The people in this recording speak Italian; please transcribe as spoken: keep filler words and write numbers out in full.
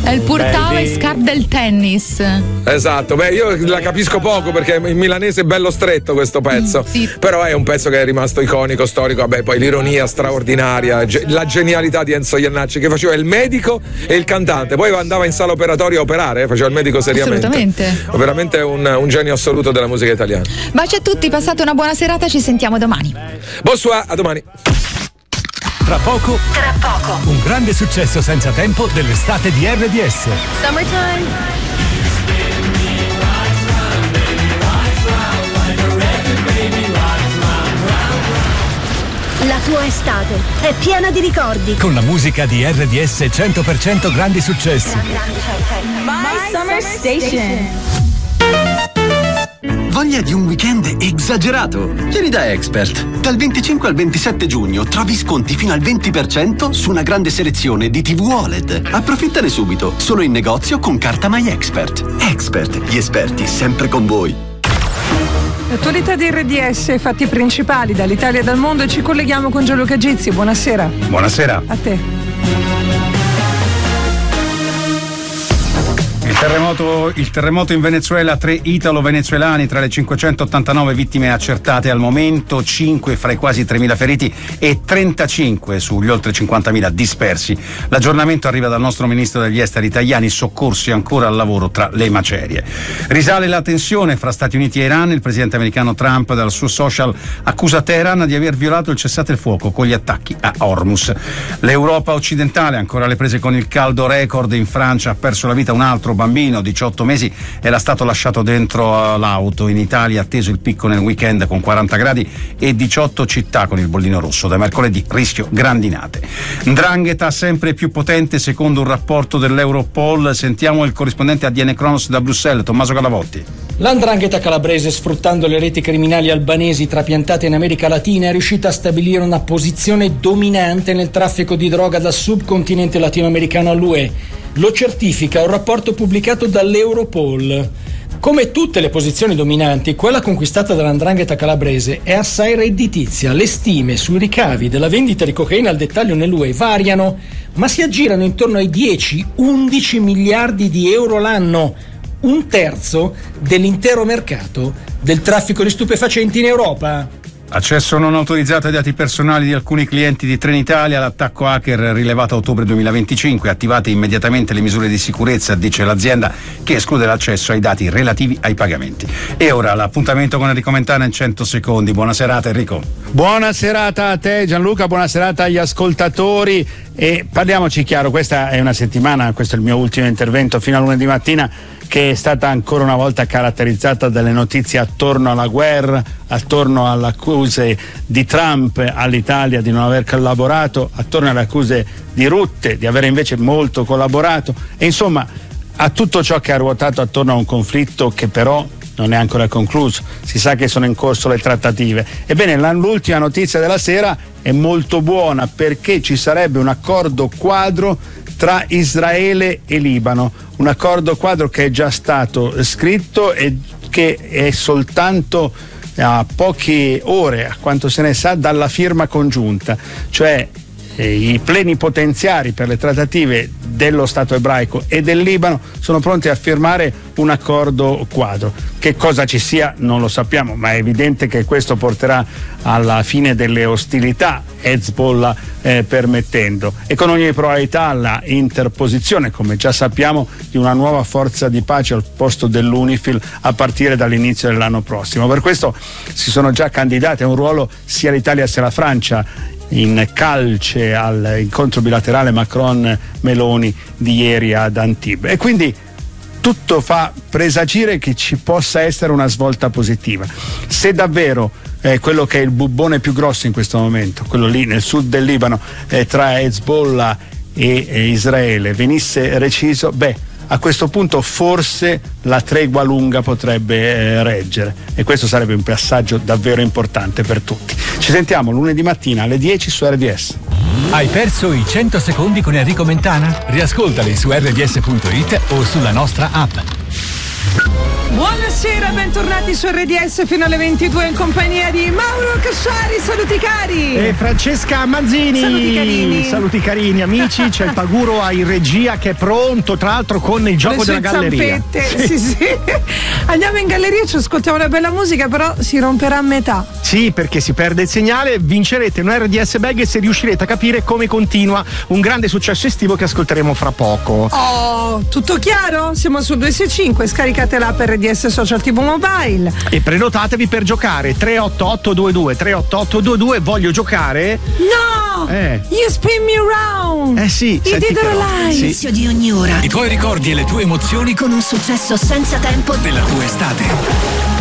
È il Purtava e Scar del tennis. Esatto, beh, io la capisco poco perché in milanese è bello stretto questo pezzo. Mm, sì. Però è un pezzo che è rimasto iconico, storico. Vabbè, poi l'ironia straordinaria, ge- la genialità di Enzo Jannacci che faceva il medico e il cantante, poi andava in sala operatoria a operare, eh, faceva il medico seriamente. Assolutamente. Veramente un, un genio assoluto della musica italiana. Baci a tutti, passate una buona serata, ci sentiamo domani. Bonsoir, a domani. Tra poco, Tra poco, un grande successo senza tempo dell'estate di R D S. Summertime. La tua estate è piena di ricordi. Con la musica di R D S cento per cento grandi successi. My Summer Station. Voglia di un weekend esagerato? Vieni da Expert. Dal venticinque al ventisette giugno trovi sconti fino al venti per cento su una grande selezione di tivù O L E D. Approfittane subito, solo in negozio con carta My Expert. Expert, gli esperti sempre con voi. L'attualità di R D S, fatti principali dall'Italia e dal mondo, e ci colleghiamo con Gianluca Gizzi. Buonasera. Buonasera. A te. Il terremoto, il terremoto in Venezuela, tre italo-venezuelani tra le cinquecentottantanove vittime accertate al momento, cinque fra i quasi tremila feriti e trentacinque sugli oltre cinquantamila dispersi. L'aggiornamento arriva dal nostro ministro degli esteri Tajani, soccorsi ancora al lavoro tra le macerie. Risale la tensione fra Stati Uniti e Iran, il presidente americano Trump dal suo social accusa Teheran di aver violato il cessate il fuoco con gli attacchi a Hormuz. L'Europa occidentale ancora alle prese con il caldo record, in Francia ha perso la vita un altro bambino, diciotto mesi, era stato lasciato dentro l'auto. In Italia atteso il picco nel weekend con quaranta gradi e diciotto città con il bollino rosso. Da mercoledì rischio grandinate. 'Ndrangheta sempre più potente secondo un rapporto dell'Europol. Sentiamo il corrispondente A D N Cronos da Bruxelles, Tommaso Galavotti. La 'ndrangheta calabrese, sfruttando le reti criminali albanesi trapiantate in America Latina, è riuscita a stabilire una posizione dominante nel traffico di droga dal subcontinente latinoamericano all'U E. Lo certifica un rapporto pubblicato dall'Europol. Come tutte le posizioni dominanti, quella conquistata dalla 'ndrangheta calabrese è assai redditizia. Le stime sui ricavi della vendita di cocaina al dettaglio nell'U E variano, ma si aggirano intorno ai dieci undici miliardi di euro l'anno, un terzo dell'intero mercato del traffico di stupefacenti in Europa. Accesso non autorizzato ai dati personali di alcuni clienti di Trenitalia, l'attacco hacker rilevato a ottobre duemilaventicinque, attivate immediatamente le misure di sicurezza, dice l'azienda, che esclude l'accesso ai dati relativi ai pagamenti. E ora l'appuntamento con Enrico Mentana in cento secondi. Buona serata Enrico. Buona serata a te Gianluca, buona serata agli ascoltatori e parliamoci chiaro, questa è una settimana, questo è il mio ultimo intervento fino a lunedì mattina, che è stata ancora una volta caratterizzata dalle notizie attorno alla guerra, attorno alle accuse di Trump all'Italia di non aver collaborato, attorno alle accuse di Rutte di avere invece molto collaborato e insomma a tutto ciò che ha ruotato attorno a un conflitto che però non è ancora concluso. Si sa che sono in corso le trattative. Ebbene, l'ultima notizia della sera è molto buona perché ci sarebbe un accordo quadro tra Israele e Libano, un accordo quadro che è già stato scritto e che è soltanto a poche ore, a quanto se ne sa, dalla firma congiunta, cioè eh, i plenipotenziari per le trattative dello Stato ebraico e del Libano sono pronti a firmare un accordo quadro. Che cosa ci sia non lo sappiamo, ma è evidente che questo porterà alla fine delle ostilità, Hezbollah eh, permettendo, e con ogni probabilità alla interposizione, come già sappiamo, di una nuova forza di pace al posto dell'UNIFIL a partire dall'inizio dell'anno prossimo. Per questo si sono già candidate a un ruolo sia l'Italia sia la Francia in calce all'incontro bilaterale Macron-Meloni di ieri ad Antibes, e quindi tutto fa presagire che ci possa essere una svolta positiva. Se davvero eh, quello che è il bubbone più grosso in questo momento, quello lì nel sud del Libano, eh, tra Hezbollah e, e Israele, venisse reciso, beh, a questo punto forse la tregua lunga potrebbe eh, reggere, e questo sarebbe un passaggio davvero importante per tutti. Ci sentiamo lunedì mattina alle dieci su R D S. Hai perso i cento secondi con Enrico Mentana? Riascoltali su R D S punto it o sulla nostra app. Buonasera, bentornati su R D S fino alle ventidue in compagnia di Mauro Casciari, saluti cari. E Francesca Manzini. Saluti carini. Saluti carini amici, c'è il Paguro a in regia che è pronto, tra l'altro con il gioco Le della sue galleria. zampette. Sì. sì, sì. Andiamo in galleria, ci ascoltiamo una bella musica, però si romperà a metà. Sì, perché si perde il segnale, vincerete un R D S bag se riuscirete a capire come continua un grande successo estivo che ascolteremo fra poco. Oh, tutto chiaro? Siamo su due sei cinque, scaricate l'app R D S Social T V Mobile. E prenotatevi per giocare tre otto otto due due tre otto otto due due. Voglio giocare? No! Eh. You spin me round! Eh sì, I senti did it però. alive. Sì. L'inizio di ogni ora I tuoi ricordi e le tue emozioni con un successo senza tempo della tua estate.